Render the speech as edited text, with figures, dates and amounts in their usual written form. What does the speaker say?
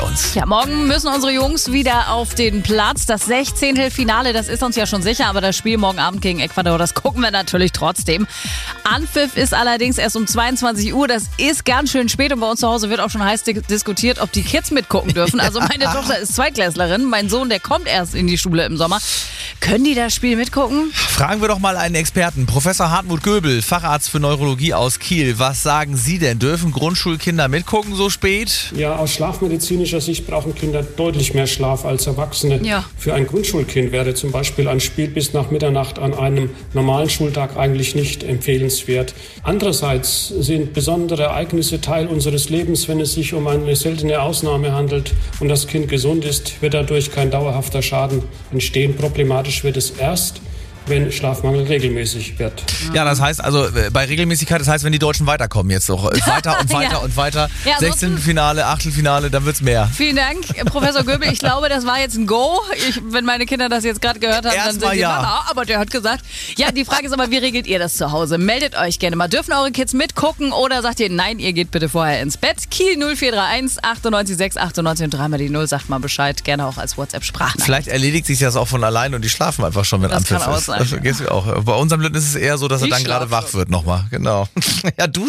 uns. Ja, morgen müssen unsere Jungs wieder auf den Platz. Das 16. Finale, das ist uns ja schon sicher, aber das Spiel morgen Abend gegen Ecuador, das gucken wir natürlich trotzdem. Anpfiff ist allerdings erst um 22 Uhr. Das ist ganz schön spät und bei uns zu Hause wird auch schon heiß diskutiert, ob die Kids mitgucken dürfen. Also meine Tochter ist Zweitklässlerin, mein Sohn, der kommt erst in die Schule im Sommer. Können die das Spiel mitgucken? Fragen wir doch mal einen Experten. Professor Hartmut Göbel, Facharzt für Neurologie aus Kiel. Was sagen Sie denn? Dürfen Grundschulkinder mitgucken so spät? Ja, aus schlafmedizinischer Sicht brauchen Kinder deutlich mehr Schlaf als Erwachsene. Ja. Für ein Grundschulkind wäre zum Beispiel ein Spiel bis nach Mitternacht an einem normalen Schultag eigentlich nicht empfehlenswert. Andererseits sind besondere Ereignisse Teil unseres Lebens. Wenn es sich um eine seltene Ausnahme handelt und das Kind gesund ist, wird dadurch kein dauerhafter Schaden entstehen. Problematisch wird es erst, wenn Schlafmangel regelmäßig wird. Ja, das heißt also bei Regelmäßigkeit, das heißt, wenn die Deutschen weiterkommen jetzt noch weiter und weiter Ja. und weiter, Ja, 16. Finale, Achtelfinale, dann wird's mehr. Vielen Dank, Professor Göbel. Ich glaube, das war jetzt ein Go. Wenn meine Kinder das jetzt gerade gehört haben, dann sind sie Mama. Aber der hat gesagt. Ja, die Frage ist aber, wie regelt ihr das zu Hause? Meldet euch gerne mal. Dürfen eure Kids mitgucken oder sagt ihr, nein, ihr geht bitte vorher ins Bett? Kiel 0431 98 6 98 und 3 mal die 0. Sagt mal Bescheid. Gerne auch als WhatsApp-Sprachnachricht. Vielleicht erledigt sich das auch von allein und die schlafen einfach schon, wenn Das Anpfiff kann auch ist. sein, Das vergisst du auch. Bei unserem Blöden ist es eher so, dass er Ich dann gerade schlafe wach wird nochmal. Genau. Ja, du